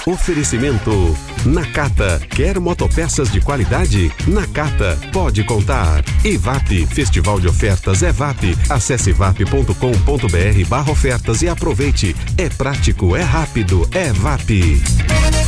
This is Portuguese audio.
Oferecimento Nakata. Quer motopeças de qualidade? Nakata pode contar. EVAP, Festival de Ofertas EVAP. Acesse evap.com.br/ofertas e aproveite. É prático, é rápido, é EVAP.